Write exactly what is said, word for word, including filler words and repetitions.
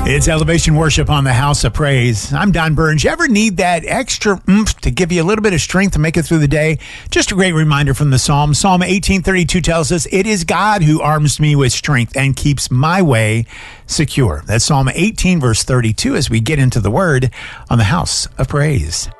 It's Elevation Worship on the House of Praise. I'm Don Burns. You ever need that extra oomph to give you a little bit of strength to make it through the day? Just a great reminder from the Psalm. Psalm eighteen thirty-two tells us, "It is God who arms me with strength and keeps my way secure." That's Psalm eighteen, verse thirty-two, as we get into the Word on the House of Praise.